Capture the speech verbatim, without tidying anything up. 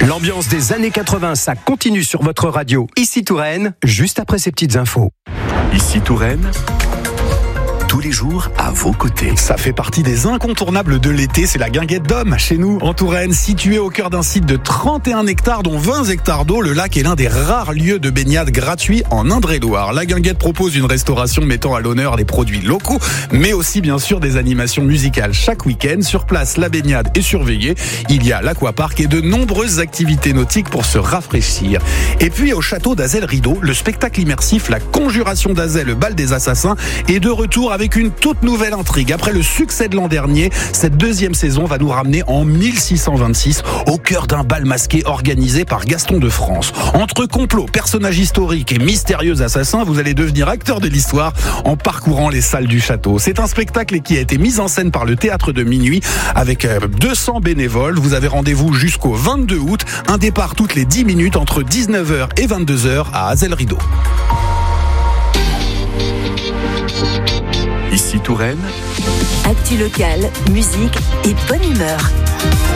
L'ambiance des années quatre-vingts, ça continue sur votre radio. Ici Touraine, juste après ces petites infos. Ici Touraine, tous les jours à vos côtés. Ça fait partie des incontournables de l'été, c'est la guinguette d'Homme. Chez nous, en Touraine, située au cœur d'un site de trente et un hectares, dont vingt hectares d'eau, le lac est l'un des rares lieux de baignade gratuits en Indre-et-Loire. La guinguette propose une restauration mettant à l'honneur des produits locaux, mais aussi bien sûr des animations musicales chaque week-end. Sur place, la baignade est surveillée. Il y a l'aquapark et de nombreuses activités nautiques pour se rafraîchir. Et puis au château d'Azel-Rideau, le spectacle immersif La Conjuration d'Azel, le bal des assassins, est de retour avec Avec une toute nouvelle intrigue. Après le succès de l'an dernier, cette deuxième saison va nous ramener en mille six cent vingt-six, au cœur d'un bal masqué organisé par Gaston de France. Entre complots, personnages historiques et mystérieux assassins, vous allez devenir acteur de l'histoire en parcourant les salles du château. C'est un spectacle qui a été mis en scène par le Théâtre de Minuit avec deux cents bénévoles. Vous avez rendez-vous jusqu'au vingt-deux août. Un départ toutes les dix minutes entre dix-neuf heures et vingt-deux heures à Azel-Rideau. Ici Touraine, actu locale, musique et bonne humeur.